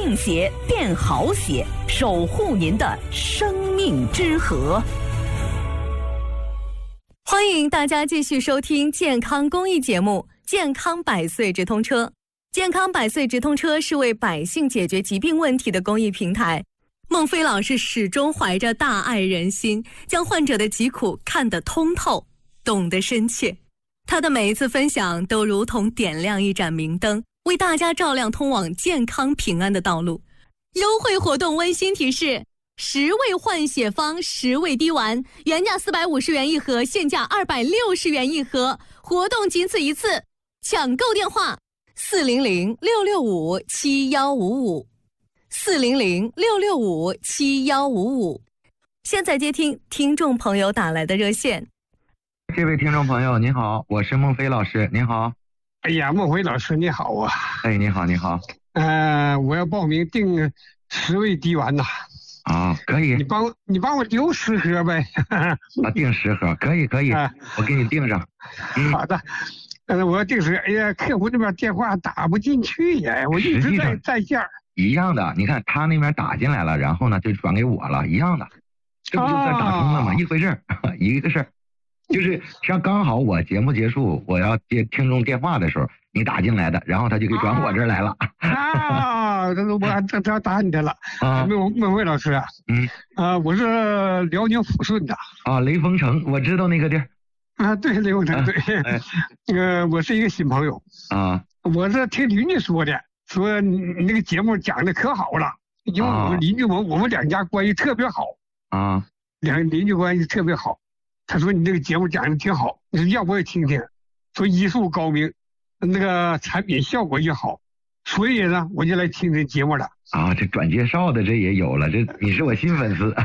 病邪变好血，守护您的生命之河。欢迎大家继续收听健康公益节目《健康百岁直通车》。健康百岁直通车是为百姓解决疾病问题的公益平台。孟非老师始终怀着大爱人心，将患者的疾苦看得通透，懂得深切。他的每一次分享都如同点亮一盏明灯，为大家照亮通往健康平安的道路。优惠活动温馨提示：10味换血方10味滴丸，原价450元一盒，现价260元一盒，活动仅此一次。抢购电话400-665-7155，400-665-7155。现在接听听众朋友打来的热线。 这位听众朋友您好，我是孟非老师，您好。 哎呀，孟非老师你好啊。 哎，你好你好。 我要报名订10味滴丸呐。 可以。 你帮我留10盒呗。 订10盒，可以，我给你订上。 好的。我要订10，哎呀，客户那边电话打不进去呀，我一直在线。 一样的，你看他那边打进来了，然后呢就转给我了，一样的，这不就算打通了吗？一回事儿，一个事儿。就是像刚好我节目结束，我要接听众电话的时候，你打进来的，然后他就给转我这儿来了。 我这要打你的了。孟非老师啊。我是辽宁抚顺的。 雷锋城，我知道那个地儿。 对，雷锋城对。我是一个新朋友。我是听邻居说的，说你那个节目讲的可好了，因为我们邻居我们两家关系特别好。两个邻居关系特别好。他说你这个节目讲的挺好，你说要不要听听？说医术高明，那个产品效果也好，所以呢我就来听这节目了。 这转介绍的这也有了，这你是我新粉丝。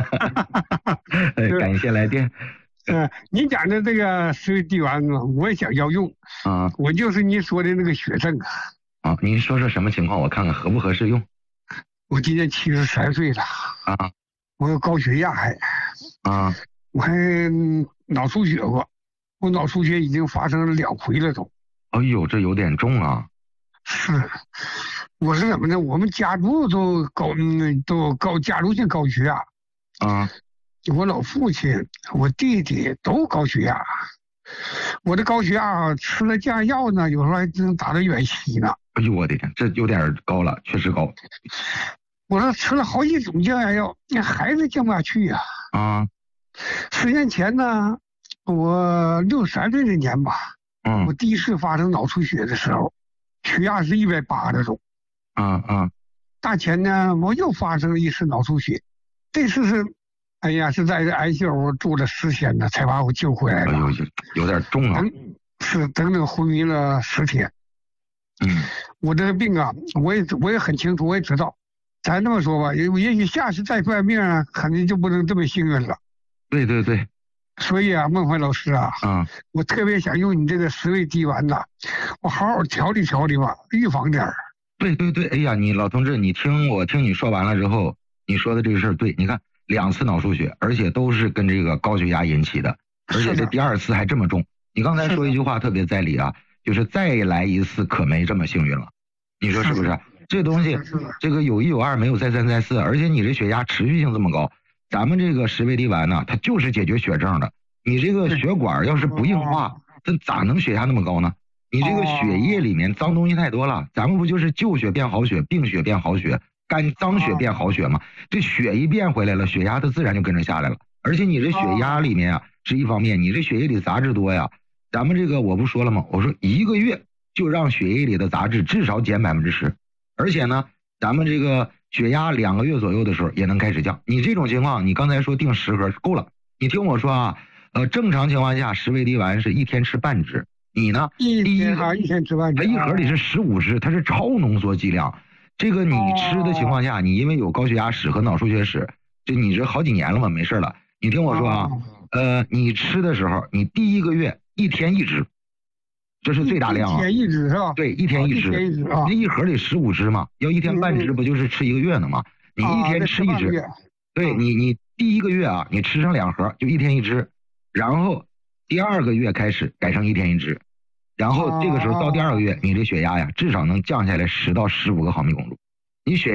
感谢来电。 你讲的这个10味滴丸我也想要用。我就是你说的那个血症。 您说说什么情况，我看看合不合适用。 我今年73岁了。我有高血压还。我还脑出血过，我脑出血已经发生了2回了都。 哎呦，这有点重啊。 是，我是怎么呢？我们家族都家族性高血压。我老父亲、我弟弟都高血压。我的高血压吃了降药呢，有时候还能达到170呢。 哎呦我的天，这有点高了，确实高。 我说吃了好几种降压药，那还是降不下去呀。10年前呢，我63岁那年吧，我第一次发生脑出血的时候，血压是180那种。大前呢，我又发生了一次脑出血，这次是，哎呀，是在ICU住了10天呢，才把我救回来了。 有点重啊。 整整昏迷了10天。我这个病啊，我也很清楚，我也知道。咱这么说吧，也许下次再犯病啊，肯定就不能这么幸运了。 对。 所以啊，孟非老师啊，我特别想用你这个10味滴丸呐，我好好调理调理吧，预防点儿。 对，哎呀，你老同志，我听你说完了之后，你说的这个事儿对，你看2次脑出血，而且都是跟这个高血压引起的，而且这第2次还这么重。你刚才说一句话特别在理啊，就是再来一次可没这么幸运了，你说是不是？这东西这个有1有2，没有再3再4，而且你这血压持续性这么高。咱们这个10味滴丸呢，它就是解决血症的。你这个血管要是不硬化，它咋能血压那么高呢？你这个血液里面脏东西太多了，咱们不就是旧血变好血，病血变好血，脏血变好血吗？这血一变回来了，血压它自然就跟着下来了。而且你这血压里面啊是一方面，你这血液里杂质多呀。咱们这个我不说了吗？我说1个月就让血液里的杂质至少减10%，而且呢，咱们这个血压2个月左右的时候也能开始降。你这种情况，你刚才说订10盒够了。你听我说啊，正常情况下10味滴丸是1天吃半支，你呢一天吃半支， 它1盒里是15支，它是超浓缩剂量。这个你吃的情况下，你因为有高血压史和脑出血史，就你这好几年了嘛，没事了。你听我说啊，你吃的时候，你第1个月1天1支，这是最大量啊。 1天1支是吧？ 对，1天1支，那1盒里15支嘛，要1天半支不就是吃1个月呢吗？你1天吃1支，对你第1个月啊，你吃上2盒就1天1支，然后第2个月开始改成1天1支，然后这个时候到第2个月，你这血压呀至少能降下来10到15个毫米汞柱，你血